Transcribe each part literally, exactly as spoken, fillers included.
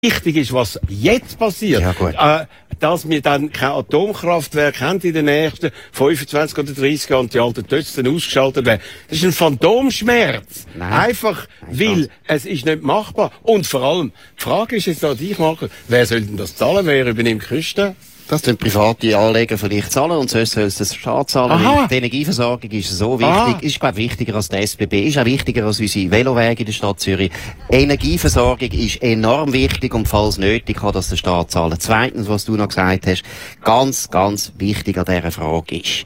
Wichtig ist, was jetzt passiert, ja, gut. Äh, dass wir dann kein Atomkraftwerk haben in den nächsten fünfundzwanzig oder dreißig Jahren und die alten Töchter ausgeschaltet werden. Das ist ein Phantomschmerz. Nein. Einfach, Nein, weil es ist nicht machbar. Und vor allem, die Frage ist jetzt an dich, Marco, wer soll denn das zahlen? Wer übernimmt die Kosten? Das tun private Anleger vielleicht zahlen und sonst soll es der Staat zahlen. Die Energieversorgung ist so wichtig. Aha. Ist, glaube ich, wichtiger als der S B B. Ist auch wichtiger als unsere Velowege in der Stadt Zürich. Energieversorgung ist enorm wichtig und falls nötig kann das der Staat zahlen. Zweitens, was du noch gesagt hast, ganz, ganz wichtig an dieser Frage ist,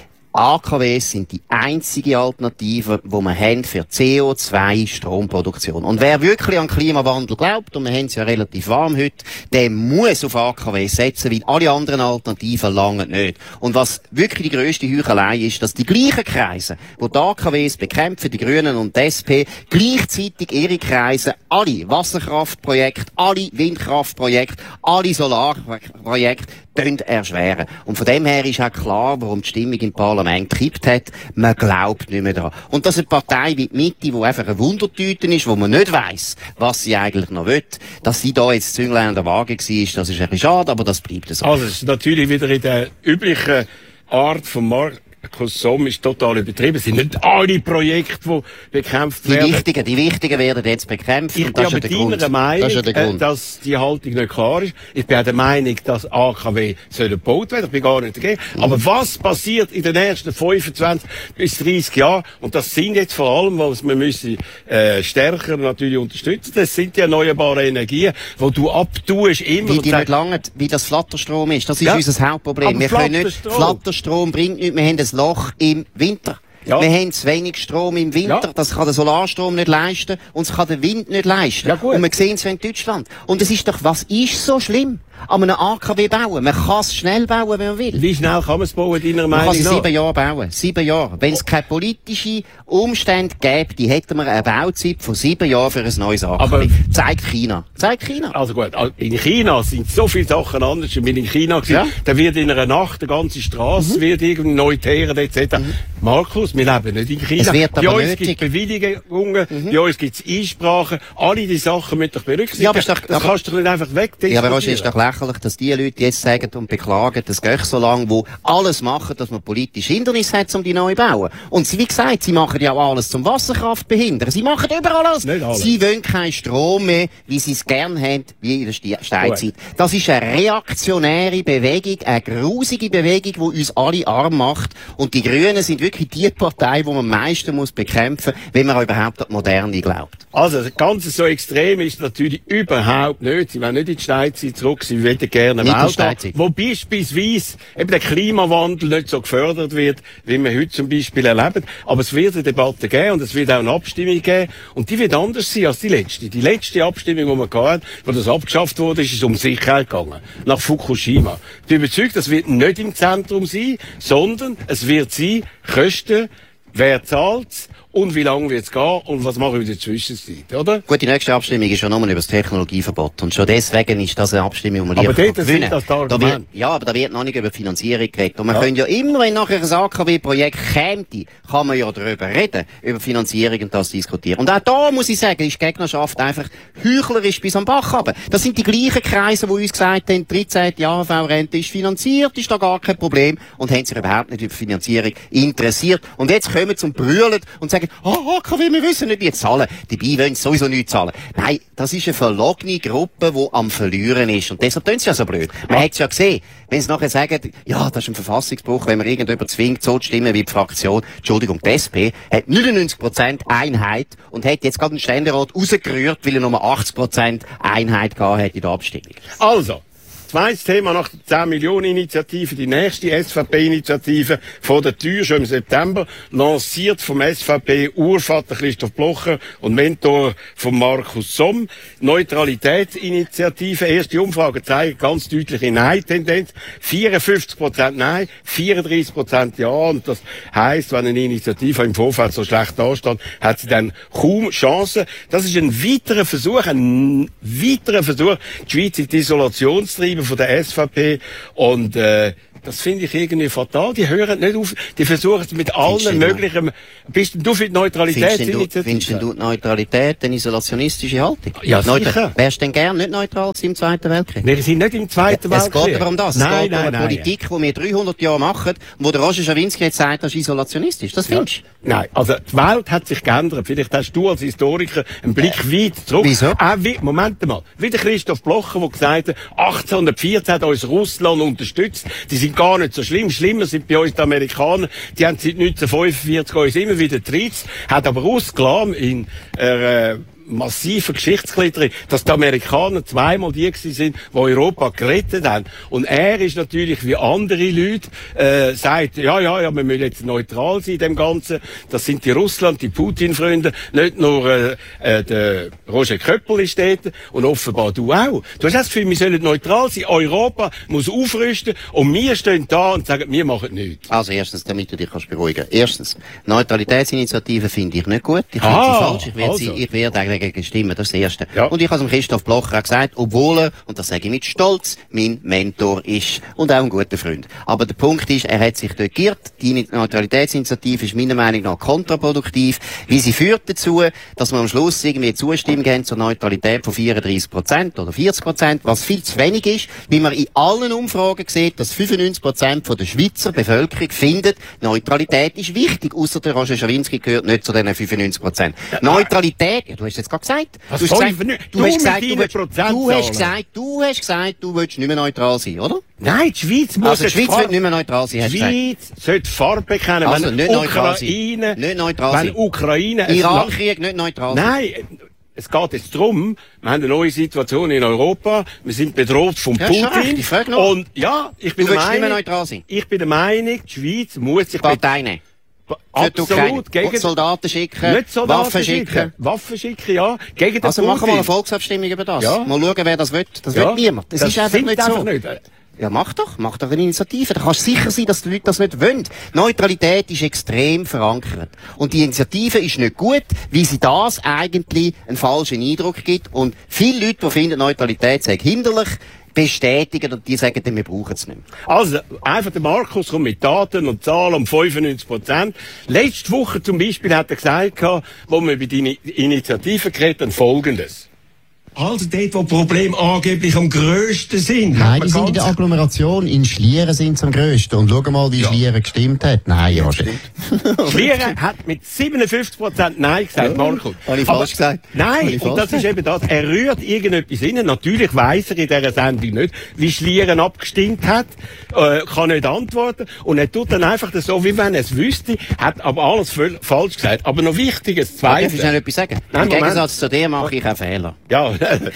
A K Ws sind die einzige Alternative, die wir haben für C O zwei Stromproduktion. Und wer wirklich an Klimawandel glaubt, und wir haben es ja relativ warm heute, der muss auf A K Ws setzen, weil alle anderen Alternativen langen nicht. Und was wirklich die grösste Heuchelei ist, dass die gleichen Kreise, die die A K Ws bekämpfen, die Grünen und die S P, gleichzeitig ihre Kreise, alle Wasserkraftprojekte, alle Windkraftprojekte, alle Solarprojekte, erschweren. Und von dem her ist auch klar, warum die Stimmung im Parlament gekippt hat. Man glaubt nicht mehr daran. Und dass eine Partei wie die Mitte, die einfach eine Wundertüte ist, wo man nicht weiss, was sie eigentlich noch will, dass sie da jetzt Zünglein an der Waage war, das ist ein bisschen schade, aber das bleibt so. Also, es ist natürlich wieder in der üblichen Art vom Markt. Konsum ist total übertrieben. Es sind nicht alle Projekte, die bekämpft die werden. Die wichtigen, die wichtigen werden jetzt bekämpft. Ich und bin das aber ist ja deiner Meinung, das ja äh, dass die Haltung nicht klar ist. Ich bin auch der Meinung, dass A K W sollen gebaut werden. Ich bin gar nicht dagegen. Mhm. Aber was passiert in den nächsten fünfundzwanzig bis dreißig Jahren? Und das sind jetzt vor allem, was wir müssen, äh, stärker natürlich unterstützen. Das sind die erneuerbaren Energien, die du abtust immer. Wie die nicht lange, wie das Flatterstrom ist. Das ist ja unser Hauptproblem. Aber wir können nicht, Flatterstrom bringt nichts. Wir haben ein Loch im Winter. Ja. Wir haben zu wenig Strom im Winter. Ja. Das kann der Solarstrom nicht leisten. Und es kann der Wind nicht leisten. Ja, gut. Und wir sehen es in Deutschland. Und es ist doch, was ist so schlimm an einem A K W bauen? Man kann es schnell bauen, wenn man will. Wie schnell kann man es bauen, deiner Meinung nach? Man kann es in sieben Jahren bauen. Sieben Jahre. Wenn es keine politischen Umstände gäbe, die hätten wir eine Bauzeit von sieben Jahren für ein neues A K W. Aber zeigt China. Zeigt China. Also gut, in China sind so viele Sachen anders. Ich bin in China gewesen. Ja. Da wird in einer Nacht die ganze Straße mhm. wird irgendwie neu teeren, et cetera. Mhm. Markus, wir leben nicht in China. Es wird aber bei uns nötig. gibt es Bewilligungen, mhm. bei uns gibt es Einsprachen. Alle diese Sachen müssen doch berücksichtigen. Ja, aber doch, das aber, kannst du doch nicht einfach wegdiskutieren. Ja, aber es ist doch lächerlich, dass die Leute jetzt sagen und beklagen, das geht so lange, wo alles machen, dass man politische Hindernisse hat, um die neu zu bauen. Und sie, wie gesagt, sie machen ja auch alles zum Wasserkraft behindern. Sie machen überall alles. Nicht alles. Sie wollen keinen Strom mehr, wie sie es gern haben, wie in der Steinzeit. Das ist eine reaktionäre Bewegung, eine grusige Bewegung, die uns alle arm macht. Und die Grünen sind wirklich die Partei, die man am meisten muss bekämpfen, wenn man überhaupt an die Moderne glaubt. Also, ganz so extrem ist natürlich überhaupt nicht. Sie wollen nicht in die Steinzeit zurück, sie wollen gerne Welt haben, wo beispielsweise eben der Klimawandel nicht so gefördert wird, wie wir heute zum Beispiel erleben. Aber es wird eine Debatte geben und es wird auch eine Abstimmung geben. Und die wird anders sein als die letzte. Die letzte Abstimmung, die wir hatten, wo das abgeschafft wurde, ist es um Sicherheit gegangen. Nach Fukushima. Ich bin überzeugt, das wird nicht im Zentrum sein, sondern es wird sein, Kosten, wer zahlt's und wie lange wird's gehen und was machen wir in der Zwischenzeit, oder? Gut, die nächste Abstimmung ist ja nochmal über das Technologieverbot. Und schon deswegen ist das eine Abstimmung, die wir lieber gewinnen. Aber dort sind das da wird, ja, aber da wird noch nicht über Finanzierung geredet. Und man ja. können ja immer, wenn nachher ein A K W-Projekt käme, kann man ja darüber reden, über Finanzierung und das diskutieren. Und auch da muss ich sagen, ist die Gegnerschaft einfach heuchlerisch bis am Bach runter. Das sind die gleichen Kreise, die uns gesagt haben, dreizehnte A H V-Rente ist finanziert, ist da gar kein Problem und haben sich überhaupt nicht über Finanzierung interessiert. Und jetzt kommen sie zum Brüllen und sagen, ah, A K W, wir wissen nicht, wie zahlen. Dabei wollen sie sowieso nicht zahlen. Nein, das ist eine verlogene Gruppe, die am Verlieren ist. Und deshalb tun sie ja so blöd. Man hat es ja gesehen. Wenn sie nachher sagen, ja, das ist ein Verfassungsbruch, wenn man irgendjemand zwingt, so zu stimmen wie die Fraktion, Entschuldigung, die S P, hat neunundneunzig Prozent Einheit und hat jetzt gerade den Ständerat rausgerührt, weil er nur achtzig Prozent Einheit gehabt hat in der Abstimmung. Also. Zweites Thema nach der zehn Millionen Initiative, die nächste S V P-Initiative vor der Tür, schon im September, lanciert vom S V P-Urvater Christoph Blocher und Mentor von Markus Somm. Neutralitätsinitiative, erste Umfragen zeigen ganz deutliche Nein-Tendenz. vierundfünfzig Prozent Nein, vierunddreißig Prozent Ja. Und das heisst, wenn eine Initiative im Vorfeld so schlecht dasteht, hat sie dann kaum Chancen. Das ist ein weiterer Versuch, ein weiterer Versuch, die Schweiz in die Isolation zu treiben von der S V P und äh, Das finde ich irgendwie fatal. Die hören nicht auf, die versuchen es mit allen möglichen... Bist du für die Neutralitätsinitiative? Findest du, du die Neutralität eine isolationistische Haltung? Ja, Neutra sicher. Wärst du denn gern nicht neutral im Zweiten Weltkrieg? Wir sind nicht im Zweiten ja, Weltkrieg. Es geht aber um das. Nein, es geht nein, um eine nein, Politik, die wir dreihundert Jahre machen, wo der Roger Schawinski jetzt sagt, das ist isolationistisch. Das findest du? Ja. Nein, also die Welt hat sich geändert. Vielleicht hast du als Historiker einen Blick äh, weit zurück. Wieso? Auch wie, Moment mal. Wie der Christoph Blocher, der gesagt hat, achtzehnhundertvierzehn hat uns Russland unterstützt. Die sind gar nicht so schlimm. Schlimmer sind bei uns die Amerikaner. Die haben seit neunzehnhundertfünfundvierzig uns immer wieder getriezt, hat aber ausgelassen in äh, massiver Geschichtskletterung, dass die Amerikaner zweimal die gewesen sind, die Europa gerettet haben. Und er ist natürlich wie andere Leute, äh, sagt, ja, ja, ja, wir müssen jetzt neutral sein in dem Ganzen. Das sind die Russland, die Putin-Freunde, nicht nur äh, äh, der Roger Köppel ist dort und offenbar du auch. Du hast das Gefühl, wir sollen neutral sein. Europa muss aufrüsten und wir stehen da und sagen, wir machen nichts. Also erstens, damit du dich kannst beruhigen. Erstens, Neutralitätsinitiative finde ich nicht gut. Ich finde ah, sie falsch. Ich werde also. sie, ich werde eigentlich gegen stimmen. Das ist das Erste. Ja. Und ich habe es dem Christoph Blocher auch gesagt, obwohl er, und das sage ich mit Stolz, mein Mentor ist und auch ein guter Freund. Aber der Punkt ist, er hat sich dort geirrt. Die Neutralitätsinitiative ist meiner Meinung nach kontraproduktiv, wie sie führt dazu, dass wir am Schluss irgendwie Zustimmung haben zur Neutralität von vierunddreißig Prozent oder vierzig Prozent, was viel zu wenig ist, wie man in allen Umfragen sieht, dass fünfundneunzig Prozent von der Schweizer Bevölkerung findet, Neutralität ist wichtig, ausser der Roger Schawinski gehört nicht zu diesen fünfundneunzig Prozent. Neutralität, ja, du hast jetzt gerade gesagt, was du hast gesagt, du, du, hast gesagt, du, willst, du hast gesagt, du hast gesagt, du willst nicht mehr neutral sein, oder? Nein, die Schweiz muss also die Schweiz wird nicht mehr neutral sein, Die Schweiz sollte Farbe bekennen, also wenn nicht Ukraine, neutral nicht neutral wenn sein. Ukraine, Irakkrieg nicht neutral sein. Nein. Es geht jetzt darum, wir haben eine neue Situation in Europa, wir sind bedroht von ja, Putin. Ich frage noch. Und ja, ich bin du der Meinung, nicht mehr neutral sein. Ich bin der Meinung, die Schweiz muss sich Parteien. Absolut. Gegen Soldaten schicken, nicht Soldaten Waffen schicken. schicken. Waffen schicken, ja. Gegen den also Putin. machen wir mal eine Volksabstimmung über das. Ja. Mal schauen, wer das will. Das ja. will niemand. Das, das ist einfach nicht einfach so. Nicht. Ja, mach doch. Mach doch eine Initiative. Da kannst du sicher sein, dass die Leute das nicht wollen. Neutralität ist extrem verankert. Und die Initiative ist nicht gut, weil sie das eigentlich einen falschen Eindruck gibt. Und viele Leute, die finden, Neutralität sei hinderlich, bestätigen und die sagen dann, wir brauchen es nicht mehr. Also, einfach der Markus kommt mit Daten und Zahlen um fünfundneunzig Prozent. Letzte Woche zum Beispiel hat er gesagt, wo wir über die Initiative geredet haben, Folgendes. Also dort, wo die Probleme angeblich am grössten sind. Nein, die sind in der Agglomeration. In Schlieren sind sie am grössten. Und schau mal, wie ja. Schlieren gestimmt hat. Nein, ja, stimmt. Schlieren hat mit siebenundfünfzig Prozent Nein gesagt, ja. Markus. Habe ich falsch gesagt? Nein, und das ist eben das. Er rührt irgendetwas rein. Natürlich weiss er in dieser Sendung nicht, wie Schlieren abgestimmt hat. Äh, kann nicht antworten. Und er tut dann einfach das so, wie wenn er es wüsste, hat aber alles voll falsch gesagt. Aber noch Wichtiges, Zweites. Darf ich schnell etwas sagen? Nein, Im Gegensatz zu dir mache ich auch Fehler. Ja.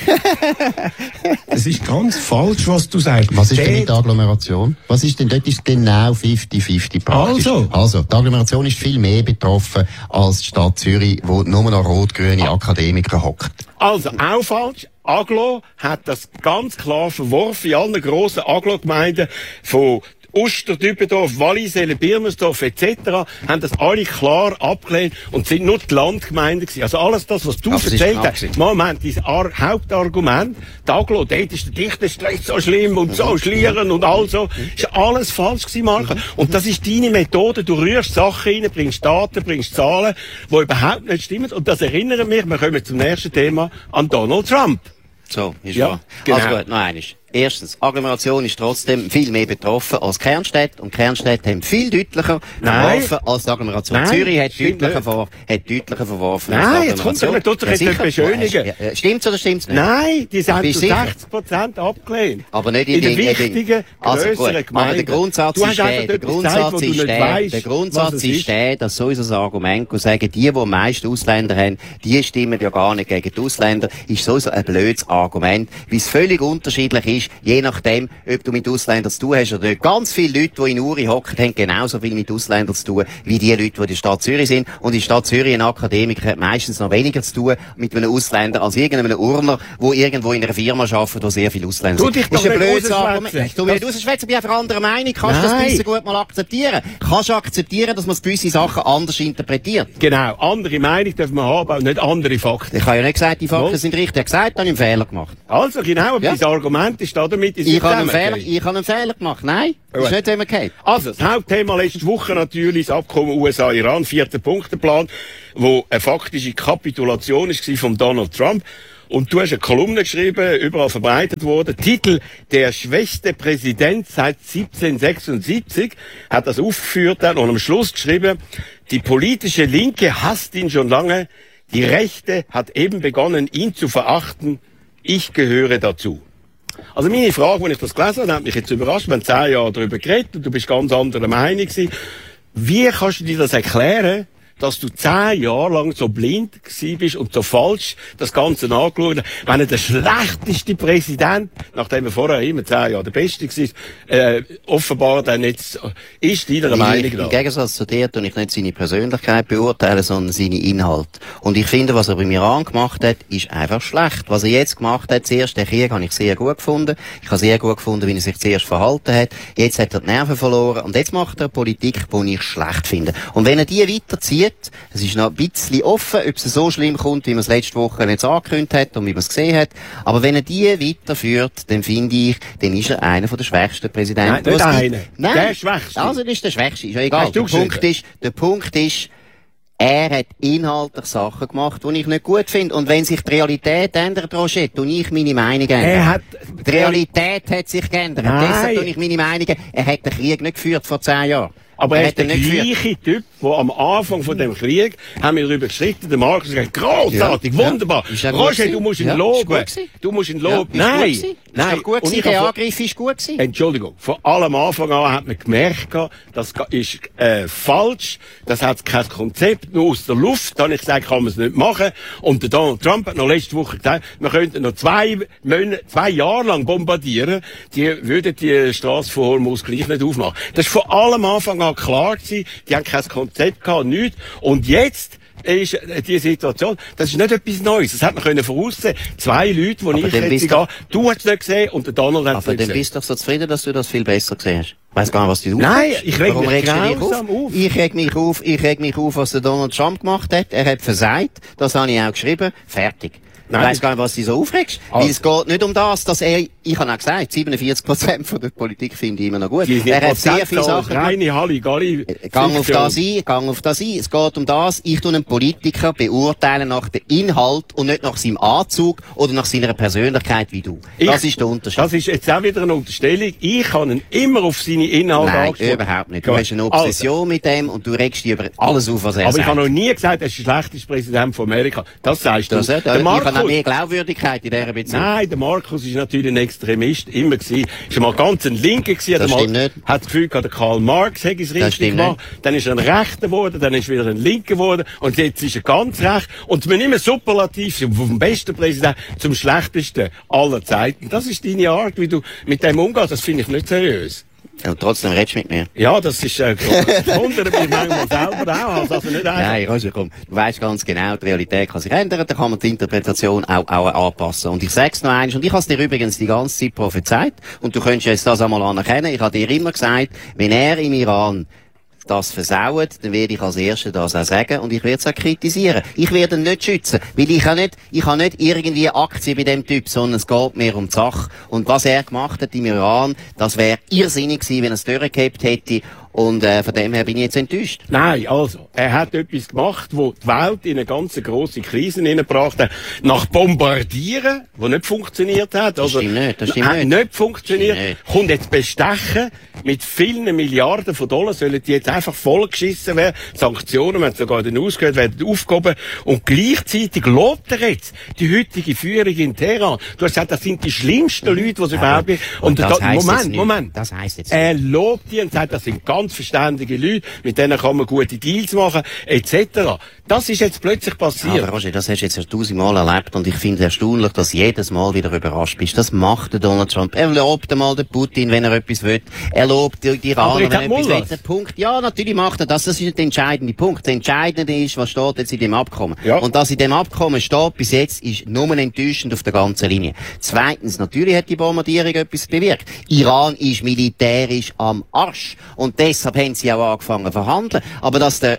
Es ist ganz falsch, was du sagst. Was ist denn mit der Agglomeration? Was ist denn, dort ist genau fünfzig fünfzig praktisch. Also? Also, die Agglomeration ist viel mehr betroffen als die Stadt Zürich, wo nur noch rot-grüne Akademiker hockt. Also, auch falsch. Aglo hat das ganz klar verworfen in allen grossen Aglo-Gemeinden von Uster, Dübendorf, Wallisellen, Birmersdorf et cetera haben das alle klar abgelehnt und sind nur die Landgemeinden gewesen. Also alles das, was du also erzählt hast. Moment, dein Ar- Hauptargument, die Aglo, dort ist der Dichterstress so schlimm und so schlieren und all so, ist alles falsch gewesen, Marco. Und das ist deine Methode. Du rührst Sachen rein, bringst Daten, bringst Zahlen, die überhaupt nicht stimmen. Und das erinnert mich, wir kommen zum nächsten Thema, an Donald Trump. So, ist ja, wahr. genau. Also gut, noch eines. Erstens, Agglomeration ist trotzdem viel mehr betroffen als Kernstädte und Kernstädte haben viel deutlicher verworfen als die Agglomeration. Nein, Zürich hat deutlicher, verwor hat deutlicher verworfen Nein, als die jetzt kommt doch Agglomeration. nicht, tut sich jetzt nicht beschönigen. Ja, stimmt's oder stimmt's nicht? Nein, die sind zu sicher? sechzig Prozent abgelehnt. Aber nicht in, in den in, in, wichtigen, also grösseren gut, Gemeinden. aber der Grundsatz du ist der, der Grundsatz ist der, der Grundsatz ist der, dass so unser Argument, wo sagen, die, die am meisten Ausländer haben, die stimmen ja gar nicht gegen die Ausländer, ist sowieso ein blödes Argument, weil es völlig unterschiedlich ist, je nachdem, ob du mit Ausländern zu tun hast oder nicht. Ganz viele Leute, die in Uri hocken, haben genauso viel mit Ausländern zu tun, wie die Leute, die in der Stadt Zürich sind. Und in der Stadt Zürich ein Akademiker hat meistens noch weniger zu tun mit einem Ausländer als irgendeinem Urner, der irgendwo in einer Firma arbeitet, wo sehr viele Ausländer sind. Du dich doch nicht rausschwätzen. Du mich rausschwätzen, bin einfach anderer Meinung. Kannst du das bisschen gut mal akzeptieren? Kannst du akzeptieren, dass man gewisse Sachen anders interpretiert? Genau. Andere Meinung dürfen wir haben, aber nicht andere Fakten. Ich habe ja nicht gesagt, die Fakten no. sind richtig. Ich habe gesagt, ich habe einen Fehler gemacht. Also, genau. Aber ja. Dein Argument ist da damit... Ich habe einen Fehler, ich habe einen Fehler gemacht. Nein, das ist nicht zusammengekommen. Also, das Hauptthema letzte Woche natürlich das Abkommen U S A-Iran, vierter Punkteplan, wo eine faktische Kapitulation ist von Donald Trump. Und du hast eine Kolumne geschrieben, überall verbreitet worden. Titel, der schwächste Präsident seit siebzehnhundertsechsundsiebzig, hat das aufgeführt dann und am Schluss geschrieben, die politische Linke hasst ihn schon lange, die Rechte hat eben begonnen, ihn zu verachten, ich gehöre dazu. Also meine Frage, als ich das gelesen habe, hat mich jetzt überrascht, wir haben zehn Jahre darüber geredet und du bist ganz anderer Meinung gewesen. Wie kannst du dir das erklären, dass du zehn Jahre lang so blind gewesen bist und so falsch das Ganze angeschaut hast, wenn er der schlechteste Präsident, nachdem er vorher immer zehn Jahre der Beste war, äh, offenbar dann jetzt ist, deiner Meinung nach? Im Gegensatz zu dir tue ich nicht seine Persönlichkeit beurteilen, sondern seine Inhalte. Und ich finde, was er bei Iran gemacht hat, ist einfach schlecht. Was er jetzt gemacht hat, zuerst den Krieg, habe ich sehr gut gefunden. Ich habe sehr gut gefunden, wie er sich zuerst verhalten hat. Jetzt hat er die Nerven verloren und jetzt macht er Politik, die ich schlecht finde. Und wenn er die weiterzieht, es ist noch ein bisschen offen, ob es so schlimm kommt, wie man es letzte Woche jetzt angekündigt hat und wie man es gesehen hat. Aber wenn er die weiterführt, dann finde ich, dann ist er einer der schwächsten Präsidenten. Nein, nicht einer. Nein, der Schwächste. Also, das ist der Schwächste. Ist ja egal. Der Punkt ist, der Punkt ist, er hat inhaltlich Sachen gemacht, die ich nicht gut finde. Und wenn sich die Realität ändert, Roger, tue ich meine Meinung ändern. Er hat, die Realität hat sich geändert. Nein. Deshalb tue ich meine Meinung ändern. Er hat den Krieg nicht geführt vor zehn Jahren. Aber er, er ist der gleiche Typ, der am Anfang von dem Krieg, haben wir darüber gestritten, der Markus gesagt, großartig, ja, wunderbar. Ja. Roger, du musst ihn ja, loben. Du musst ihn loben. Ja, nein, ist nein. Ist gut gewesen. Der Angriff ist gut gewesen. Entschuldigung, von allem Anfang an hat man gemerkt, das ist äh, falsch, das hat kein Konzept, nur aus der Luft. Da habe ich gesagt, kann man es nicht machen. Und der Donald Trump hat noch letzte Woche gesagt, wir könnten noch zwei Monate, zwei Jahre lang bombardieren, die würden die Straße von Hormuz gleich nicht aufmachen. Das ist von allem Anfang an klar gewesen, die haben kein Konzept gehabt, nichts. Und jetzt ist die Situation, das ist nicht etwas Neues. Das hat man können voraussehen. Zwei Leute, die ich jetzt gehe, du hast es nicht gesehen und der Donald hat es nicht gesehen. Aber dann bist du doch so zufrieden, dass du das viel besser gesehen hast. Ich weiss gar nicht, was du Nein, ich reg mich grausam auf. auf. Ich reg mich auf, ich reg mich auf, was der Donald Trump gemacht hat. Er hat versagt. Das habe ich auch geschrieben. Fertig. Nein, ich weiss gar nicht, was du so aufregst. Also. Weil es geht nicht um das, dass er, ich habe auch gesagt, siebenundvierzig Prozent von der Politik finde ich immer noch gut. Er hat sehr viele Sachen. Reine Halligalli. Gang auf das ein, gang auf das ein. Es geht um das, ich tue einen Politiker beurteilen nach dem Inhalt und nicht nach seinem Anzug oder nach seiner Persönlichkeit wie du. Ich, das ist der Unterschied. Das ist jetzt auch wieder eine Unterstellung. Ich kann ihn immer auf seine Inhalte Nein, angeschaut. Überhaupt nicht. Du ja. hast eine Obsession also. mit dem und du regst dich über alles auf, was er Aber sagt. ich habe noch nie gesagt, er ist der schlechteste Präsident von Amerika. Das sagst du. Das, der der Markus, mehr Glaubwürdigkeit in dieser Beziehung. Nein, der Markus ist natürlich ein Extremist, immer gewesen. Ist mal ganz ein Linker gewesen. Das stimmt nicht. Hat das Gefühl gehabt, der Karl Marx hätte es richtig gemacht. Nicht. Dann ist er ein Rechter geworden, dann ist er wieder ein Linker geworden und jetzt ist er ganz recht. Und man immer superlativ vom besten Präsidenten zum schlechtesten aller Zeiten. Das ist deine Art, wie du mit dem umgehst. Das finde ich nicht seriös. Und trotzdem redest du mit mir. Ja, das ist, äh, wundert mich manchmal selber auch. Also nicht Nein, Roger, komm. Du weißt ganz genau, die Realität kann sich ändern, da kann man die Interpretation auch, auch anpassen. Und ich sag's noch eins, und ich has dir übrigens die ganze Zeit prophezeit, und du könntest jetzt das einmal anerkennen, ich habe dir immer gesagt, wenn er im Iran das versaut, dann werde ich als Erster das auch sagen und ich werde es auch kritisieren. Ich werde ihn nicht schützen, weil ich habe nicht, ich habe nicht irgendwie Aktien bei dem Typ, sondern es geht mir um die Sache. Und was er gemacht hat im Iran, das wäre irrsinnig gewesen, wenn er es durchgehabt hätte. Und äh, von dem her bin ich jetzt enttäuscht. Nein, also, er hat etwas gemacht, wo die Welt in eine ganz grosse Krise hineingebracht hat. Nach Bombardieren, wo nicht funktioniert hat. Also, das stimmt nicht, das stimmt hat nicht. nicht funktioniert. Nicht. Kommt jetzt bestechen. Mit vielen Milliarden von Dollar sollen die jetzt einfach vollgeschissen werden. Sanktionen, wir haben sogar den ausgehört, werden aufgehoben. Und gleichzeitig lobt er jetzt die heutige Führung in Teheran. Du hast gesagt, das sind die schlimmsten Leute, die es überhaupt gibt. Und, und das da, Moment, Moment. Das heisst jetzt er lobt die und sagt, das sind ganz verständige Leute, mit denen kann man gute Deals machen, et cetera. Das ist jetzt plötzlich passiert. Aber Roger, das hast du jetzt erst tausendmal erlebt und ich finde es erstaunlich, dass du jedes Mal wieder überrascht bist. Das macht der Donald Trump. Er lobt einmal den Putin, wenn er etwas will. Er lobt die, die Iraner, wenn er etwas will. Der Punkt, ja, natürlich macht er das. Das ist der entscheidende Punkt. Der entscheidende ist, was steht jetzt in dem Abkommen. Ja. Und das in dem Abkommen steht bis jetzt, ist nur enttäuschend auf der ganzen Linie. Zweitens, natürlich hat die Bombardierung etwas bewirkt. Iran ist militärisch am Arsch. Und deshalb haben sie auch angefangen zu verhandeln. Aber dass der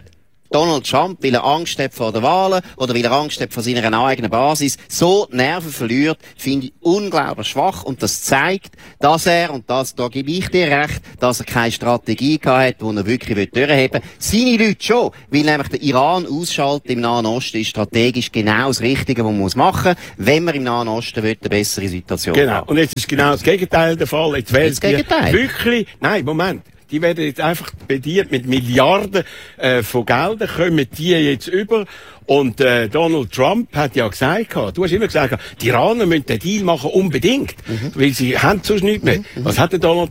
Donald Trump, weil er Angst hat vor den Wahlen oder weil er Angst hat vor seiner eigenen Basis, so die Nerven verliert, finde ich unglaublich schwach. Und das zeigt, dass er, und das, da gebe ich dir recht, dass er keine Strategie gehabt hat, die er wirklich durchheben will. Seine Leute schon, weil nämlich der Iran ausschalten im Nahen Osten ist strategisch genau das Richtige, was man muss machen, wenn man im Nahen Osten will, eine bessere Situation genau. haben. Und jetzt ist genau das Gegenteil der Fall. Jetzt werden das Gegenteil. Wirklich, nein, Moment. Die werden jetzt einfach bedient mit Milliarden äh, von Geldern, kommen die jetzt über. Und äh, Donald Trump hat ja gesagt, du hast immer gesagt, die Iraner müssen den Deal machen, unbedingt, mhm. weil sie haben sonst nichts mehr. Mhm. Was hat der Donald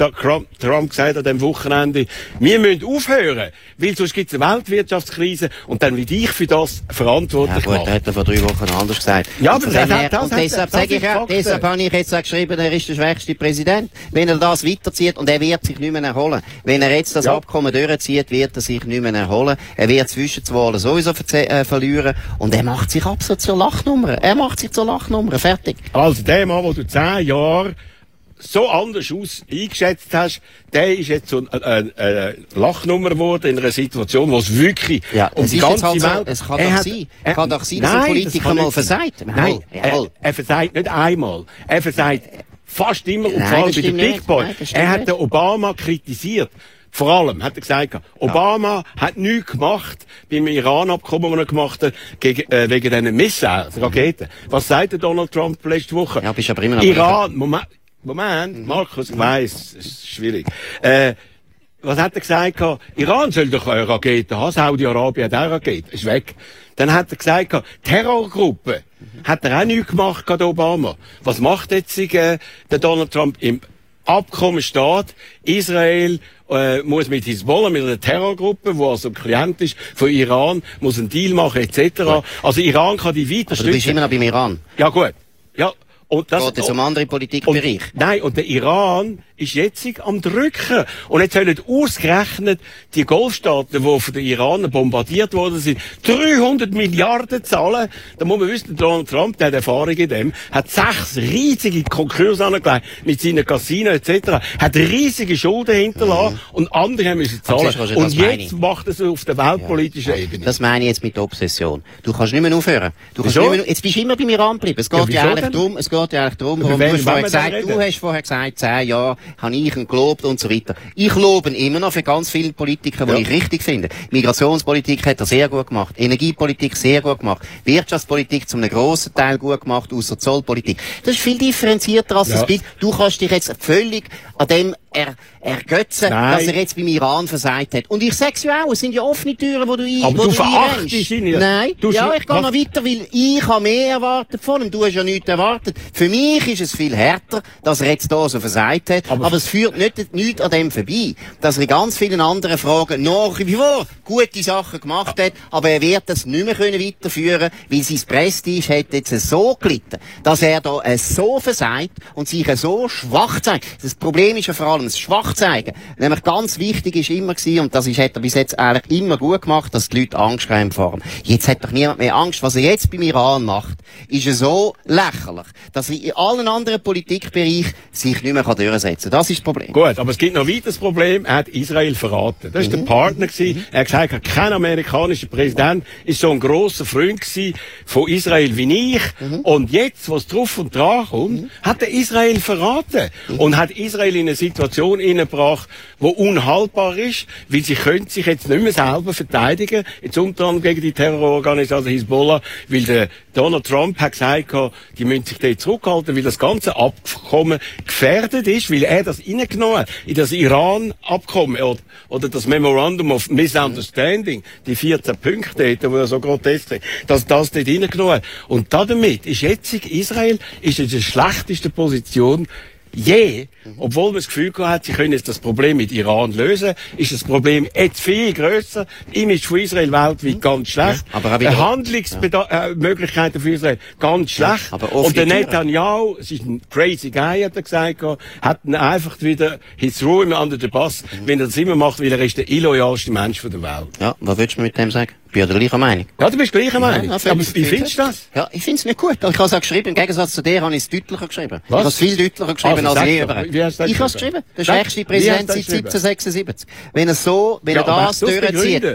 Trump gesagt an dem Wochenende? Wir müssen aufhören, weil sonst gibt es eine Weltwirtschaftskrise und dann will ich für das verantwortlich machen. Ja gut, das hat er vor drei Wochen anders gesagt. Ja, aber das, das, das, und deshalb sage ich ja, deshalb habe ich jetzt auch geschrieben, er ist der schwächste Präsident. Wenn er das weiterzieht, und er wird sich nicht mehr erholen. Wenn er jetzt das ja. Abkommen durchzieht, wird er sich nicht mehr erholen. Er wird zwischen zwei Wahlen sowieso äh, verlieren. Und er macht sich absolut zur Lachnummer. Er macht sich zur Lachnummer. Fertig. Also der Mann, den du zehn Jahre so anders aus eingeschätzt hast, der ist jetzt so eine, eine, eine Lachnummer geworden in einer Situation, wo es wirklich ja, um die ganze halt Welt... So, es kann doch hat, sein, er, kann doch sein, dass ein Politiker mal versagt. Nein, er, er versagt nicht einmal. Er versagt fast immer, und vor allem bei den Big Boy. Er hat den Obama kritisiert. Vor allem hat er gesagt, Obama ja. hat nichts gemacht beim Iran-Abkommen, das er gemacht hat, gegen, äh, wegen diesen Missiles, Raketen. Was sagt der Donald Trump letzte Woche? Ja, bist aber immer noch Iran, Moment, Moment, mhm. Markus, ich weiss, es ist schwierig. Äh, was hat er gesagt? Iran soll doch eine Rakete haben, Saudi-Arabien hat auch Raketen, ist weg. Dann hat er gesagt, Terrorgruppe, mhm. hat er auch nichts gemacht, der Obama. Was macht jetzt äh, der Donald Trump? Im Abkommen steht, Israel äh, muss mit Hisbollah, mit einer Terrorgruppe, die also ein Klient ist von Iran, muss einen Deal machen, et cetera. Gut. Also Iran kann die weiter also du bist immer noch beim Iran? Ja gut. Ja. Und das, geht es um andere Politikbereiche? Nein, und der Iran ist jetzt am Drücken. Und jetzt sollen ausgerechnet die Golfstaaten, die von den Iranern bombardiert worden sind, dreihundert Milliarden zahlen. Da muss man wissen, Donald Trump, der hat Erfahrung in dem, hat sechs riesige Konkurse angelegt mit seinen Casinos et cetera, hat riesige Schulden hinterlassen mhm. und andere haben müssen zahlen. Und jetzt macht er es auf der weltpolitischen ja. Ebene. Das meine ich jetzt mit Obsession. Du kannst nicht mehr aufhören. Du kannst nicht mehr, jetzt bist du immer beim Iran geblieben. Es geht ja, ja eigentlich darum, es geht ja eigentlich darum, warum du, hast vorher gesagt, du hast vorher gesagt, zehn Jahre habe ich ihn gelobt und so weiter. Ich lobe ihn immer noch für ganz viele Politiker, die ja. ich richtig finde. Migrationspolitik hat er sehr gut gemacht. Energiepolitik sehr gut gemacht. Wirtschaftspolitik zum einem grossen Teil gut gemacht, außer Zollpolitik. Das ist viel differenzierter als ja. das Bild. Du kannst dich jetzt völlig an dem er, ergötzen, Nein. dass er jetzt beim Iran versagt hat. Und ich sag's ja auch, es sind ja offene Türen, wo du ein, Aber wo du, du verachtest ihn ja. Nein, du ja, ich gehe noch weiter, weil ich habe mehr erwartet von ihm. Du hast ja nichts erwartet. Für mich ist es viel härter, dass er jetzt da so versagt hat. Aber, aber es führt nicht, nicht an dem vorbei, dass er in ganz vielen anderen Fragen nach wie vor gute Sachen gemacht hat, aber er wird das nicht mehr können weiterführen, weil sein Prestige hat jetzt so gelitten, dass er da so versagt und sich so schwach zeigt. Das Problem ist ja vor allem das Schwachzeigen. Nämlich ganz wichtig ist immer gewesen, und das ist, hat er bis jetzt eigentlich immer gut gemacht, dass die Leute Angst haben vor ihm. Jetzt hat doch niemand mehr Angst. Was er jetzt beim Iran macht, ist ja so lächerlich, dass er in allen anderen Politikbereichen sich nicht mehr durchsetzen kann. Das ist das Problem. Gut, aber es gibt noch ein weiteres Problem. Er hat Israel verraten. Das war mhm. der Partner gewesen. Mhm. Er hat gesagt, kein amerikanischer Präsident ist so ein grosser Freund gewesen von Israel wie ich. Mhm. Und jetzt, was drauf und dran kommt, mhm. hat er Israel verraten. Mhm. Und hat Israel in eine Situation hineingebracht, die unhaltbar ist, weil sie können sich jetzt nicht mehr selber verteidigen, jetzt unter anderem gegen die Terrororganisation Hisbollah, weil der Donald Trump hat gesagt, die müssen sich dort zurückhalten, weil das ganze Abkommen gefährdet ist, weil er das reingenommen hat, in das Iran-Abkommen oder, oder das Memorandum of Misunderstanding, die vierzehn Punkte, die er so grotesk sind, dass das dort reingenommen hat. Und damit ist jetzt Israel ist in der schlechtesten Position je, obwohl man das Gefühl hat, sie können jetzt das Problem mit Iran lösen, ist das Problem jetzt viel grösser. Image von Israel weltweit ganz schlecht. Ja, aber auch Handlungsmöglichkeiten ja. für Israel ganz schlecht. Ja, aber und der Netanyahu, es ist ein crazy guy, hat er gesagt, hat ihn einfach wieder, he threw him under the bus, mhm. wenn er das immer macht, weil er ist der illoyalste Mensch von der Welt. Ja, was willst du mit dem sagen? Ich bin ja der gleichen Meinung. Ja, du bist gleicher Meinung. Ja, aber wie findest du das? Ja, ich find's nicht gut. Ich habe es auch geschrieben, im Gegensatz zu dir habe ich es deutlicher geschrieben. Was? Ich habe es viel deutlicher geschrieben also, als je über. Ich habe es geschrieben. Der schwächste Präsident seit siebzehnhundertsechsundsiebzig. Wenn er so, wenn ja, er das durchzieht.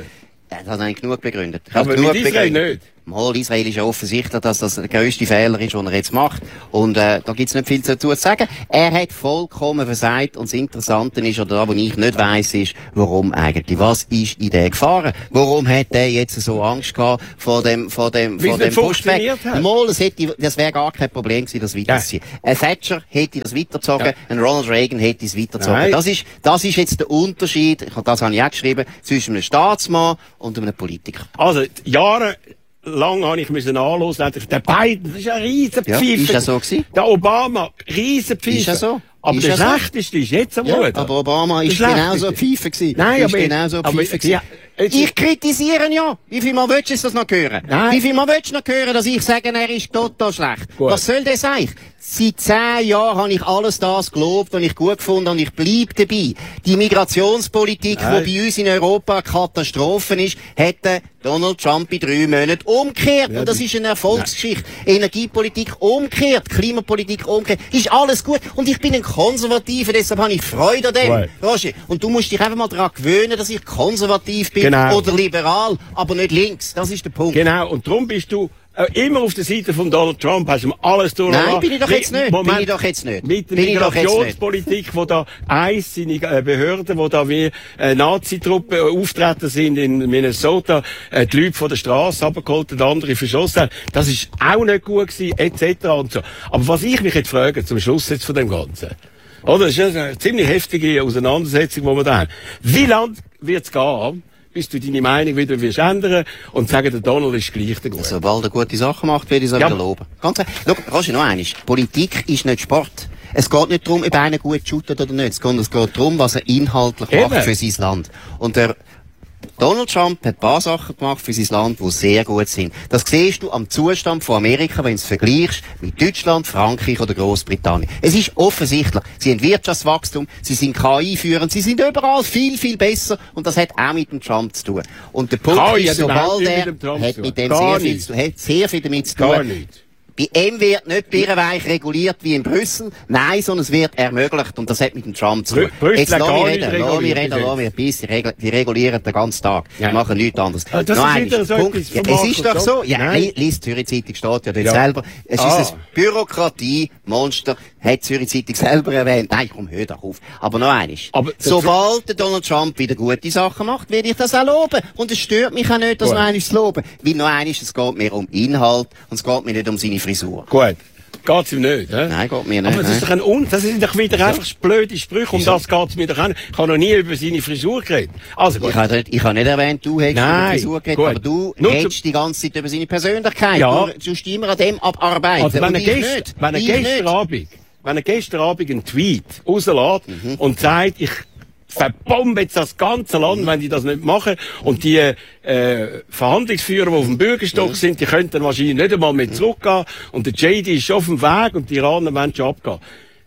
Das habe ich genug begründet. Ich aber genug mit Israel begründet. nicht. Mal, Israel ist ja offensichtlich, dass das der grösste Fehler ist, den er jetzt macht. Und äh, da gibt's nicht viel dazu zu sagen. Er hat vollkommen versagt. Und das Interessante ist, oder da, wo ich nicht weiss, ist, warum eigentlich. Was ist in der gefahren? Warum hat er jetzt so Angst gehabt vor dem, vor dem, Wie vor dem Pushback? Mal, das, hätte, das wäre gar kein Problem gewesen, das weiterzuziehen. Ja. Ein Thatcher hätte das weitergezogen, ja. Ein Ronald Reagan hätte es weitergezogen. Das ist, das ist jetzt der Unterschied, das habe ich auch geschrieben, zwischen einem Staatsmann und einem Politiker. Also, Jahre lang habe ich müssen anhören, der Biden, das ist ein riesen Pfeife. Ja, ist ja so gewesen? Der Obama, riesen Pfeife. Ist ja so? Aber ist der ja schlechteste ist jetzt am ja, Boden. aber Obama ist genauso ein Pfeife gewesen. Nein, ist aber... genauso ein aber Pfeife gewesen. Ja, ich kritisiere ja. Wie viel Mal willst du das noch hören? Nein. Wie viel Mal willst du noch hören, dass ich sage, er ist total schlecht? Gut. Was soll das eigentlich? Seit zehn Jahren habe ich alles das gelobt, was ich gut gefunden habe, und ich bleibe dabei. Die Migrationspolitik, Nein. die bei uns in Europa eine Katastrophe ist, hätte Donald Trump in drei Monaten umgekehrt. Ja, und das ist eine Erfolgsgeschichte. Nein. Energiepolitik umgekehrt, Klimapolitik umgekehrt. Ist alles gut. Und ich bin ein Konservativer, deshalb habe ich Freude an dem. Right. Roger. Und du musst dich einfach mal daran gewöhnen, dass ich konservativ bin. Genau. Oder liberal, aber nicht links. Das ist der Punkt. Genau. Und darum bist du immer auf der Seite von Donald Trump, hast du ihm alles durchgelassen. Nein, bin ich doch jetzt nicht. Moment, bin ich doch jetzt nicht. Mit der Migrationspolitik, wo da eins seine Behörden, wo da wie äh, Nazi-Truppen auftreten sind in Minnesota, äh, die Leute von der Straße abgeholt und andere verschossen haben. Das ist auch nicht gut gewesen, et cetera und so. Aber was ich mich jetzt frage, zum Schluss jetzt von dem Ganzen. Oder? Das ist eine ziemlich heftige Auseinandersetzung, die wir da haben. Wie lange wird es gehen, bis du deine Meinung wieder wirst ändern und sagen, der Donald ist gleich der Gute? Sobald er gute Sachen macht, werde ich es ja. wieder loben. Ganz ehrlich. Schau, Roger, noch eines. Politik ist nicht Sport. Es geht nicht darum, ob einer gut shootet oder nicht. Es geht, es geht darum, was er inhaltlich Eben. macht für sein Land. Und der Donald Trump hat ein paar Sachen gemacht für sein Land, die sehr gut sind. Das siehst du am Zustand von Amerika, wenn du es vergleichst mit Deutschland, Frankreich oder Großbritannien. Es ist offensichtlich. Sie haben Wirtschaftswachstum, sie sind K I-führend, sie sind überall viel, viel besser. Und das hat auch mit dem Trump zu tun. Und der Punkt K I ist, sobald er hat mit dem sehr viel, zu, hat sehr viel damit zu tun. Gar nicht. Bei ihm wird nicht birrenweich reguliert wie in Brüssel. Nein, sondern es wird ermöglicht. Und das hat mit dem Trump zu tun. Brüssel Jetzt lass mich reden, lass mich reden, lass mich ein bisschen. Die, die regulieren den ganzen Tag. Ja. Die machen nichts anderes. Ah, das Nein, ist Punkt. Ja, es ist doch so. Ja, liest Zürich Zeitung, steht ja dort ja. selber. Es ah. ist ein Bürokratie-Monster. Hat Zürich Zeitung selber erwähnt. Nein, komm, hör doch auf. Aber noch eines. Aber sobald der Donald Trump wieder gute Sachen macht, werde ich das auch loben. Und es stört mich auch nicht, das noch eines zu loben. Weil noch eines, es geht mir um Inhalt und es geht mir nicht um seine Frisur. Gut. Geht's ihm nicht, hä? Nein, geht mir nicht. Aber das ist doch ein Un, das sind doch wieder ja. einfach blöde Sprüche, um das geht's mir doch auch nicht. Ich habe noch nie über seine Frisur geredet. Also gut. Ich habe nicht, ich habe nicht erwähnt, du hättest Nein. über die Frisur geredet, gut. aber du Nur redest die ganze Zeit über seine Persönlichkeit. Ja. Du tust immer an dem abarbeiten. Also wenn er gestern, wenn er gestern Abend, wenn er gestern Abend einen Tweet rauslässt mhm. und sagt, ich verbombe jetzt das ganze Land, wenn die das nicht machen. Und die äh, Verhandlungsführer, die auf dem Bürgerstock mhm. sind, die könnten dann wahrscheinlich nicht einmal mehr zurückgehen. Und der J D ist schon auf dem Weg und die Iraner wollen schon abgehen.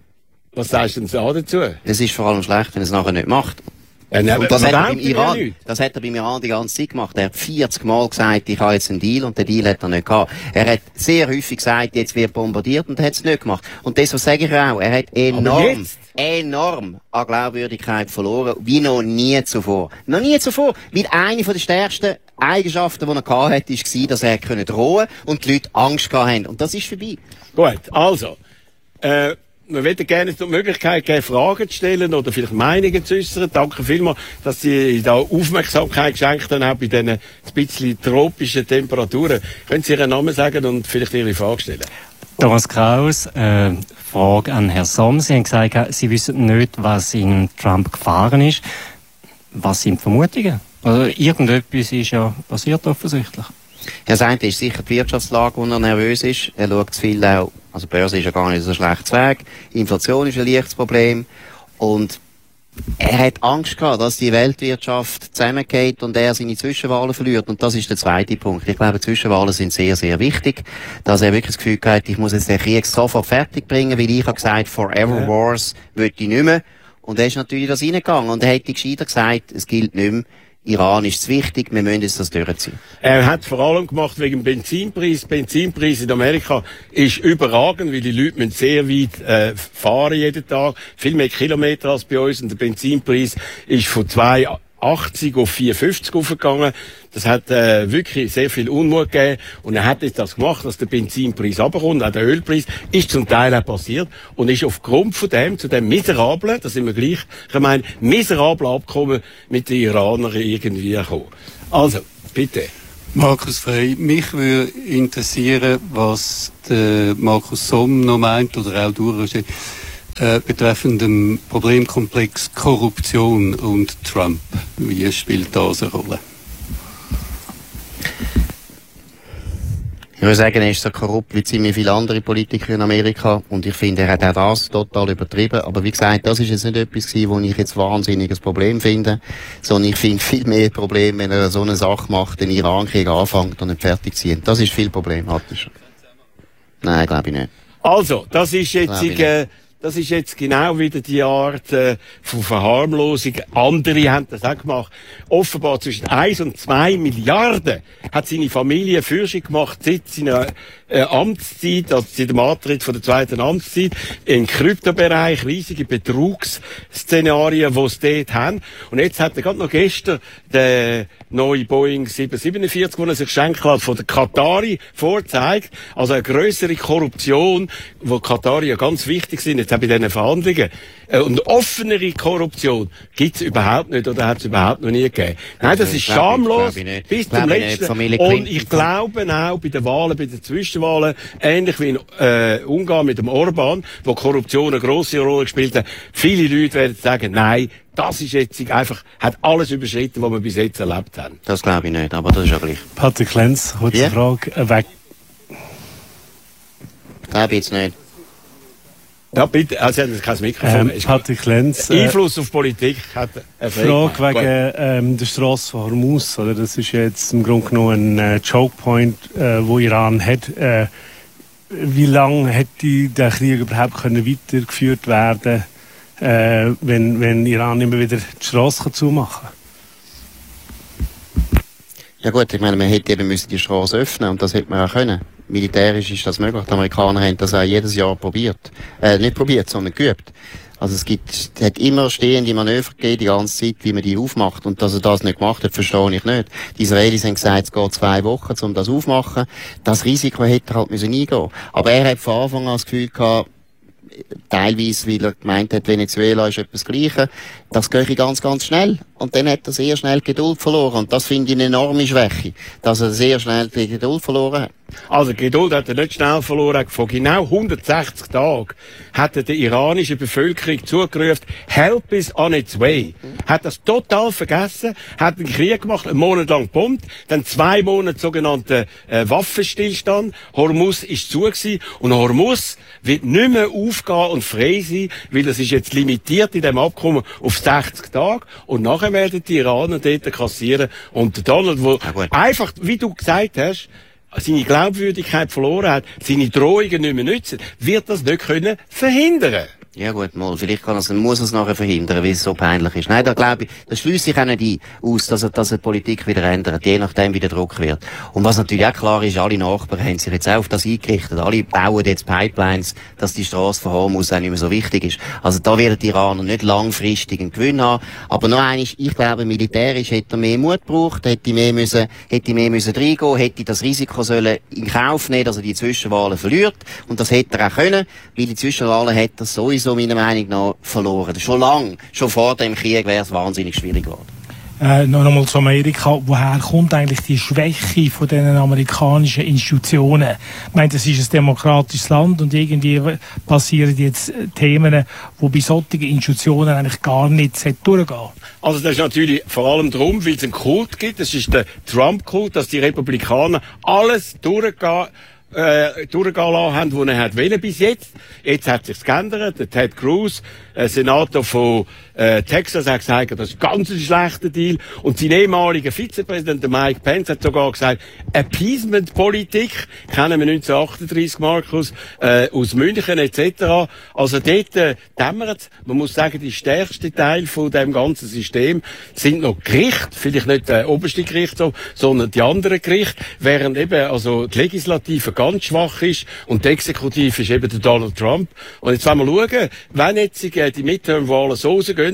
Was sagst du denn so dazu? Es ist vor allem schlecht, wenn er es nachher nicht macht. Ja, ne, und das hat, er beim Iran, das hat er beim Iran die ganze Zeit gemacht. Er hat vierzig Mal gesagt, ich habe jetzt einen Deal, und den Deal hat er nicht gehabt. Er hat sehr häufig gesagt, jetzt wird bombardiert, und er hat es nicht gemacht. Und deshalb sage ich auch, er hat enorm, enorm an Glaubwürdigkeit verloren, wie noch nie zuvor. Noch nie zuvor. Weil eine von den stärksten Eigenschaften, die er gehabt hat, war, dass er drohen konnte und die Leute Angst gehabt haben. Und das ist vorbei. Gut, also, äh, wir würden gerne die Möglichkeit geben, Fragen zu stellen oder vielleicht Meinungen zu äußern. Danke vielmals, dass Sie da Aufmerksamkeit geschenkt haben, auch bei diesen ein bisschen tropischen Temperaturen. Können Sie Ihren Namen sagen und vielleicht Ihre Frage stellen? Thomas Kraus, äh, Frage an Herrn Somm. Sie haben gesagt, Sie wissen nicht, was in Trump gefahren ist. Was sind die Vermutungen? Also, irgendetwas ist ja passiert offensichtlich. Herr Seinte ist sicher die Wirtschaftslage, wo er nervös ist. Er schaut zu viel auch, also die Börse ist ja gar nicht so schlecht Weg. Inflation ist ein leichtes Problem. Und er hat Angst gehabt, dass die Weltwirtschaft zusammengeht und er seine Zwischenwahlen verliert. Und das ist der zweite Punkt. Ich glaube, Zwischenwahlen sind sehr, sehr wichtig. Dass er wirklich das Gefühl hat, ich muss jetzt den Krieg sofort fertig bringen, weil ich habe gesagt, forever wars will ich nicht mehr. Und er ist natürlich das reingegangen. Und er hätte gescheiter gesagt, es gilt nicht mehr. Iran ist wichtig, wir müssen jetzt das durchziehen. Er hat vor allem gemacht wegen dem Benzinpreis. Benzinpreis in Amerika ist überragend, weil die Leute müssen sehr weit äh, fahren jeden Tag, viel mehr Kilometer als bei uns. Und der Benzinpreis ist von zwei achtzig auf vierundfünfzig aufgegangen. Das hat äh, wirklich sehr viel Unmut gegeben. Und er hat jetzt das gemacht, dass der Benzinpreis runterkommt, auch der Ölpreis, ist zum Teil auch passiert und ist aufgrund von dem, zu dem miserablen, da sind wir gleich, ich meine, miserablen Abkommen mit den Iranern irgendwie gekommen. Also, bitte. Markus Frey, mich würde interessieren, was der Markus Somm noch meint, oder auch du, Roger, äh, betreffend dem Problemkomplex Korruption und Trump. Wie spielt das eine Rolle? Ich würde sagen, er ist so korrupt wie ziemlich viele andere Politiker in Amerika. Und ich finde, er hat auch das total übertrieben. Aber wie gesagt, das ist jetzt nicht etwas gewesen, wo ich jetzt wahnsinniges Problem finde. Sondern ich finde viel mehr Problem, wenn er so eine Sache macht, den Iran-Krieg anfängt und nicht fertig zieht. Das ist viel problematischer. Nein, glaube ich nicht. Also, das ist jetzt, äh, das ist jetzt genau wieder die Art äh, von Verharmlosung. Andere haben das auch gemacht. Offenbar zwischen eins und zwei Milliarden hat seine Familie für sich gemacht seit seiner äh, Amtszeit, also seit dem Antritt von der zweiten Amtszeit, im Kryptobereich, riesige Betrugsszenarien, die es dort haben. Und jetzt hat er gerade noch gestern den neuen Boeing sieben siebenundvierzig, den er sich schenken hat, von der Qatari vorzeigt. Also eine grössere Korruption, wo Qatari ja ganz wichtig sind, jetzt auch bei diesen Verhandlungen. Und offenere Korruption gibt's überhaupt nicht, oder hat es überhaupt noch nie gegeben. Nein, das ist schamlos bis zum letzten. Und ich glaube auch bei den Wahlen, bei den Zwischenwahlen, ähnlich wie in äh, Ungarn mit dem Orban, wo Korruption eine grosse Rolle gespielt hat, viele Leute werden sagen, nein, das ist jetzt einfach, hat alles überschritten, was wir bis jetzt erlebt haben. Das glaube ich nicht, aber das ist ja gleich. Patrick Lenz, kurze yeah. Frage. Äh, weg. Glaube ich jetzt nicht. Ja, bitte, also Sie haben kein Mikrofon. Ähm, Patrick Lenz. Äh, Einfluss auf Politik hat eine Frage wegen ähm, der Strasse von Hormuz, oder? Das ist jetzt im Grunde genommen ein äh, Chokepoint, äh, wo Iran hat. Äh, wie lange hätte der Krieg überhaupt können weitergeführt werden, äh, wenn, wenn Iran immer wieder die Strasse zumachen kann? Ja gut, ich meine, man hätte eben müssen die Straße öffnen und das hätte man auch können. Militärisch ist das möglich. Die Amerikaner haben das auch jedes Jahr probiert. Äh, nicht probiert, sondern geübt. Also es gibt, es hat immer stehende Manöver gegeben, die ganze Zeit, wie man die aufmacht. Und dass er das nicht gemacht hat, verstehe ich nicht. Die Israelis haben gesagt, es geht zwei Wochen, um das aufzumachen. Das Risiko hätte er halt müssen eingehen. Aber er hat von Anfang an das Gefühl gehabt, teilweise, weil er gemeint hat, Venezuela ist etwas Gleiches, das gehe ich ganz, ganz schnell. Und dann hat er sehr schnell Geduld verloren. Und das finde ich eine enorme Schwäche, dass er sehr schnell die Geduld verloren hat. Also, Geduld hat er nicht schnell verloren. Vor genau hundertsechzig Tagen hat er der iranischen Bevölkerung zugerufen, help is on its way. Hat das total vergessen, hat einen Krieg gemacht, einen Monat lang gebombt, dann zwei Monate sogenannten äh, Waffenstillstand. Hormuz ist zu gewesen. Und Hormuz wird nicht mehr aufgehen und frei sein, weil das ist jetzt limitiert in dem Abkommen auf sechzig Tage. Und nachher werden die Iraner dort kassieren. Und der Donald, wo einfach, wie du gesagt hast, seine Glaubwürdigkeit verloren hat, seine Drohungen nicht mehr nützen, wird das nicht können verhindern. Ja gut, mal, vielleicht kann er, muss er es nachher verhindern, weil es so peinlich ist. Nein, da glaube ich, das schließe ich auch nicht ein, aus, dass er, dass er die Politik wieder ändert, je nachdem wie der Druck wird. Und was natürlich auch klar ist, alle Nachbarn haben sich jetzt auch auf das eingerichtet. Alle bauen jetzt Pipelines, dass die Strasse von Hormuz auch nicht mehr so wichtig ist. Also da werden die Iraner nicht langfristig einen Gewinn haben. Aber noch eines, ich glaube, militärisch hätte er mehr Mut gebraucht, hätte mehr müssen, hätte mehr müssen reingehen, hätte das Risiko sollen in Kauf nehmen, dass er die Zwischenwahlen verliert. Und das hätte er auch können, weil die Zwischenwahlen hätte er sowieso so meiner Meinung nach verloren. Schon lang, schon vor dem Krieg wäre es wahnsinnig schwierig geworden. Äh, noch einmal zu Amerika. Woher kommt eigentlich die Schwäche von den amerikanischen Institutionen? Ich meine, das ist ein demokratisches Land und irgendwie passieren jetzt Themen, die bei solchen Institutionen eigentlich gar nicht durchgehen. Also das ist natürlich vor allem darum, weil es einen Kult gibt. Das ist der Trump-Kult, dass die Republikaner alles durchgehen Äh, durchgehen lassen haben, wo er hat wollen bis jetzt. Jetzt hat sich's geändert. Der Ted Cruz, äh, Senator von äh, Texas, hat gesagt, das ist ganz ein schlechter Deal. Und sein ehemaliger Vizepräsident, der Mike Pence, hat sogar gesagt, Appeasement-Politik, kennen wir neunzehnhundertachtunddreißig, Markus, äh, aus München et cetera. Also dort äh, dämmert. Man muss sagen, die stärkste Teil von dem ganzen System sind noch Gerichte, vielleicht nicht der oberste Gerichtshof, sondern die anderen Gerichte, während eben also die Legislative ganz schwach ist und die Exekutive ist eben der Donald Trump. Und jetzt wollen wir schauen, wenn jetzt die Midterm-Wahlen so rausgehen,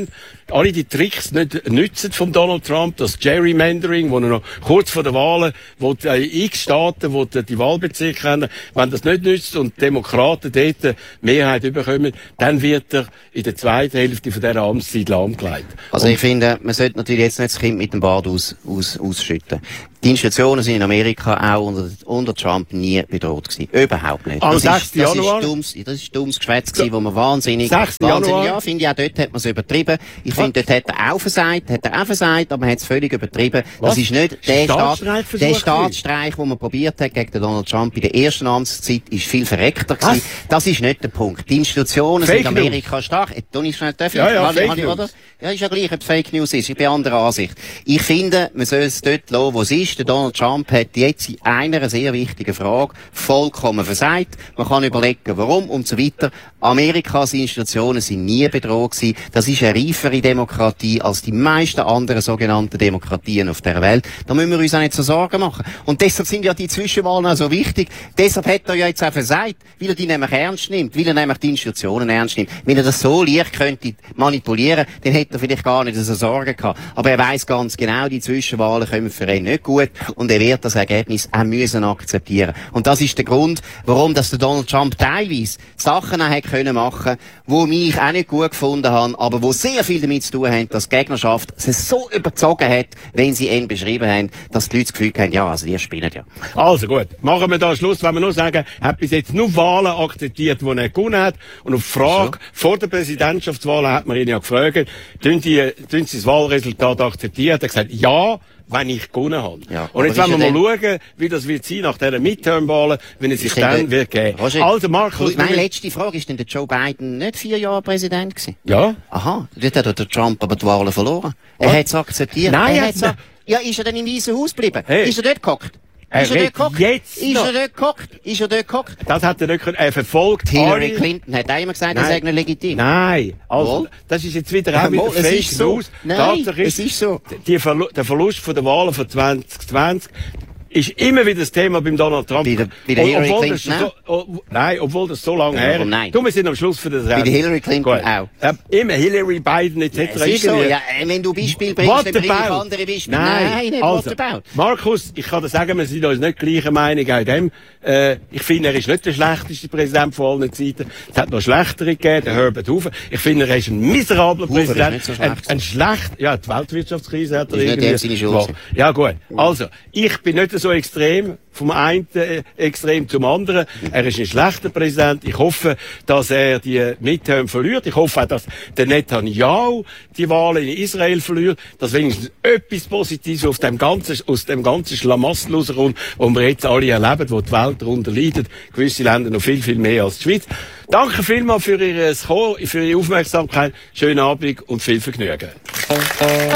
alle die Tricks nicht nützen von Donald Trump, das Gerrymandering, wo er noch kurz vor der Wahlen, wo die äh, x Staaten, wo die, die Wahlbezirke haben, wenn das nicht nützt und die Demokraten dort Mehrheit überkommen, dann wird er in der zweiten Hälfte von dieser Amtszeit lahmgelegt. Also und ich finde, man sollte natürlich jetzt nicht das Kind mit dem Bad aus, aus, ausschütten. Die Institutionen sind in Amerika auch unter, unter Trump nie bedroht gewesen. Überhaupt nicht. Am das sechsten ist, das Januar? Ist dummes, das ist dummes Geschwätz gewesen, wo man wahnsinnig, sechsten wahnsinnig, Januar? ja, finde ich auch dort hat man es übertrieben. Ich finde, dort hat er auch versagt, hat er auch versagt, aber man hat es völlig übertrieben. Was? Das ist nicht der Staat, der Staatsstreich, Staatsstreich, den man probiert hat gegen den Donald Trump in der ersten Amtszeit, ist viel verreckter gewesen. Das ist nicht der Punkt. Die Institutionen Fake sind in Amerika News. stark. Toni, schnell, darf ich? Ja, ja, Kann ich- Fake kann ich, News. oder? Ja, ist ja gleich, ob es Fake News ist. Ich bin anderer Ansicht. Ich finde, man soll es dort lassen, wo es ist. Der Donald Trump hat jetzt in einer sehr wichtigen Frage vollkommen versagt. Man kann überlegen, warum und so weiter. Amerikas Institutionen sind nie bedroht gewesen. Das ist eine reifere Demokratie als die meisten anderen sogenannten Demokratien auf der Welt. Da müssen wir uns auch nicht so Sorgen machen. Und deshalb sind ja die Zwischenwahlen auch so wichtig. Deshalb hat er ja jetzt auch versagt, weil er die nämlich ernst nimmt, weil er nämlich die Institutionen ernst nimmt. Wenn er das so leicht könnte manipulieren, dann hätte er vielleicht gar nicht so Sorgen gehabt. Aber er weiss ganz genau, die Zwischenwahlen kommen für ihn nicht gut und er wird das Ergebnis auch müssen akzeptieren. Und das ist der Grund, warum dass der Donald Trump teilweise Sachen auch hätte können machen, wo mich auch nicht gut gefunden haben, aber wo sehr viel damit zu tun haben, dass die Gegnerschaft sie so überzogen hat, wenn sie ihn beschrieben haben, dass die Leute das Gefühl haben, ja, also die spinnen ja. Also gut, machen wir da Schluss, wenn wir nur sagen, er hat bis jetzt nur Wahlen akzeptiert, die er gewonnen hat. Und auf die Frage, so. vor der Präsidentschaftswahl hat man ihn ja gefragt, tun Sie, tun Sie das Wahlresultat akzeptieren? Er hat gesagt, ja, wenn ich gewonnen habe. Ja, und jetzt wollen wir mal schauen, wie das wird sein nach dieser Midterm-Wahlen, wenn es sich dann wird geben. Roger, Also Markus... meine letzte Frage, ist denn der Joe Biden nicht vier Jahre Präsident gewesen? Ja. Aha, dort hat der Trump aber die Wahlen verloren. Er hat es akzeptiert. Nein, er er hat's hat- ak- Ja, ist er dann im Weißen Haus geblieben? Hey. Ist er dort gehockt? Er Ist er dort redet gehockt? jetzt Ist noch. er dort gehockt? Ist er dort gehockt? Das hat er nicht können. Er verfolgt Hillary alle- Clinton hat auch immer gesagt, er Nein. sei nicht legitim. Nein, also, Wohl? das ist jetzt wieder Ja, auch wieder wohl, es Fake ist so. News. Nein, Tatsache es ist so. Die Verlu der Verlust von der Wahlen von zwanzig zwanzig ist immer wieder das Thema beim Donald Trump. Bei der- bei der O- Hillary obwohl das Clinton so, o- Nein, obwohl das so lange Ja, her warum ist. nein? Du, wir sind am Schluss für das Bei der Hillary Clinton Gut. auch. Ja, immer Hillary, Biden et cetera. Es ist so, irgendwie. ja, äh, wenn du Beispiel bringst, What dann bringe ich about? andere Beispiele. Nein, Nein, nicht also, what about. Markus, ich kann dir sagen, wir sind uns nicht gleicher Meinung auch in dem. Äh, ich finde, er ist nicht der schlechteste Präsident von allen Zeiten. Es hat noch schlechtere gegeben, der Herbert Hoover. Ich finde, er ist ein miserabler Hoover ist Präsident. nicht so ein, schlecht. ein schlecht, ja, die Weltwirtschaftskrise hat er Ist nicht irgendwie. dem seine Schuld Wow. gewesen. Ja, gut. Also, ich bin nicht so extrem, vom einen äh, Extrem zum anderen. Er ist ein schlechter Präsident. Ich hoffe, dass er die Midterm verliert. Ich hoffe auch, dass der Netanyahu die Wahlen in Israel verliert, dass wenigstens etwas Positives aus dem ganzen, aus dem ganzen Schlamassel rauskommt, wo wir jetzt alle erleben, wo die Welt darunter leidet. Gewisse Länder noch viel, viel mehr als die Schweiz. Danke vielmals für Ihr Kommen, für Ihre Aufmerksamkeit. Schönen Abend und viel Vergnügen.